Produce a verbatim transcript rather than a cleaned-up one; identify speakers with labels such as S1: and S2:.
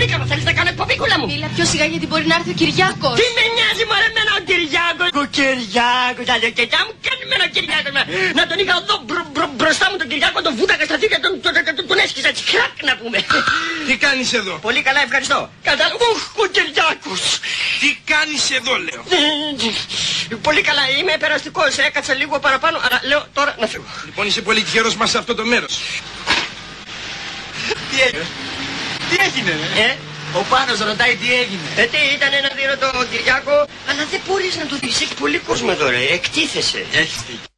S1: κάνω, θέλεις να κάνω εκπομπή, κούλα μου.
S2: Μίλα πιο σιγά γιατί μπορεί να έρθει ο Κυριάκος.
S1: Τι με νοιάζει μωρέ εμένα ο Κυριάκος. Ο Κυριάκος, τα λεκετιά μου κάνει με ένα Κυριάκος. Να τον είχα εδώ μπροστά μου τον Κυριάκο, τον βούτακα στα θήκια, τον έσκυζα έτσι χρακ να πούμε.
S3: Τι κάνεις εδώ?
S1: Πολύ καλά, ευχαριστώ. Κατάλαβα, ο Κυριάκος.
S3: Τι κάνεις εδώ, λέω?
S1: Πολύ καλά, είμαι περαστικός, έκατσα λίγο παραπάνω, αλλά λέω τώρα να φύγω.
S3: Λοιπόν, είσαι πολύ τυχερός μας σε αυτό το μέρος.
S4: Τι έγινε? Τι έγινε,
S1: ε?
S4: Ο Πάνος ρωτάει τι έγινε.
S1: Ε, τι ήταν να δίνω τον Κυριάκο, αλλά δεν μπορείς να το δεις, έχει πολύ κόσμο εδώ ρε, εκτίθεσαι.
S4: Έχεις δίκιο.